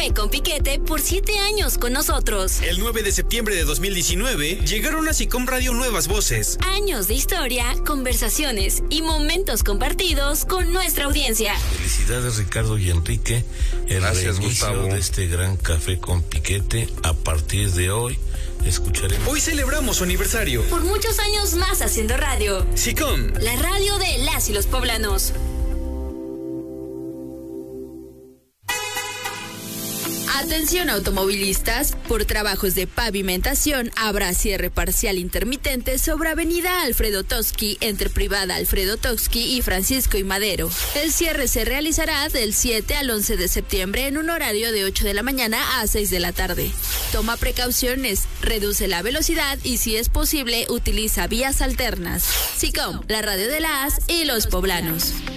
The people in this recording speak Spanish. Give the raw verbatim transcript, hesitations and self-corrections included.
Café con Piquete por siete años con nosotros. El nueve de septiembre de dos mil diecinueve llegaron a SICOM Radio nuevas voces. Años de historia, conversaciones y momentos compartidos con nuestra audiencia. Felicidades, Ricardo y Enrique. El Gracias, reinicio Gustavo. de este gran Café con Piquete. A partir de hoy escucharemos. Hoy celebramos su aniversario. Por muchos años más haciendo radio. SICOM, la radio de las y los poblanos. Atención automovilistas, por trabajos de pavimentación habrá cierre parcial intermitente sobre Avenida Alfredo Toski entre Privada Alfredo Toski y Francisco y Madero. El cierre se realizará del siete al once de septiembre en un horario de ocho de la mañana a seis de la tarde. Toma precauciones, reduce la velocidad y si es posible utiliza vías alternas. SICOM, la radio de las y los poblanos.